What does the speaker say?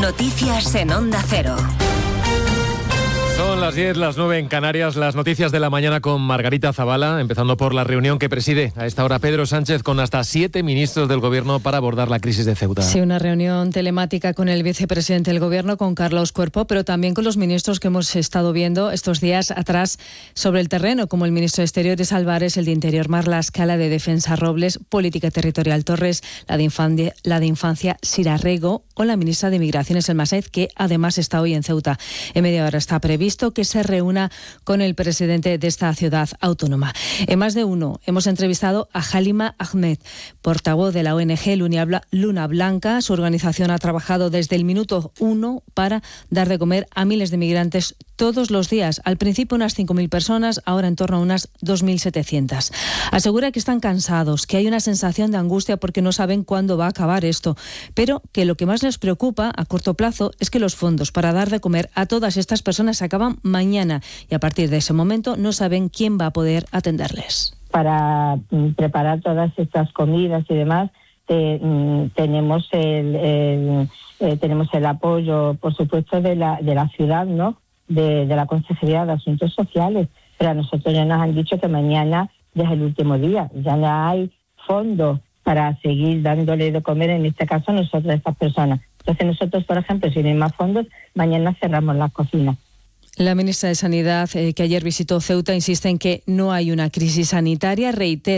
Noticias en Onda Cero. Son las 10, las 9 en Canarias, las noticias de la mañana con Margarita Zavala, empezando por la reunión que preside a esta hora Pedro Sánchez con hasta 7 ministros del Gobierno para abordar la crisis de Ceuta. Sí, una reunión telemática con el vicepresidente del Gobierno, con Carlos Cuerpo, pero también con los ministros que hemos estado viendo estos días atrás sobre el terreno, como el ministro de Exteriores Álvarez, el de Interior Marlaska, la de Defensa Robles, Política Territorial Torres, la de Infancia Sirarrego o la ministra de Migraciones El Mased, que además está hoy en Ceuta. En media hora está previsto que se reúna con el presidente de esta ciudad autónoma. En más de uno hemos entrevistado a Halima Ahmed, portavoz de la ONG Luna Blanca. Su organización ha trabajado desde el minuto 1 para dar de comer a miles de migrantes todos los días. Al principio unas 5.000 personas, ahora en torno a unas 2.700. Asegura que están cansados, que hay una sensación de angustia porque no saben cuándo va a acabar esto, pero que lo que más les preocupa a corto plazo es que los fondos para dar de comer a todas estas personas se acaban mañana y a partir de ese momento no saben quién va a poder atenderles. Para preparar todas estas comidas y demás, tenemos el apoyo, por supuesto, de la ciudad, ¿no? De la Consejería de Asuntos Sociales, pero a nosotros ya nos han dicho que mañana ya es el último día, ya no hay fondos para seguir dándole de comer, en este caso nosotros a estas personas. Entonces nosotros, por ejemplo, si no hay más fondos, mañana cerramos las cocinas. La ministra de Sanidad, que ayer visitó Ceuta, insiste en que no hay una crisis sanitaria, reitera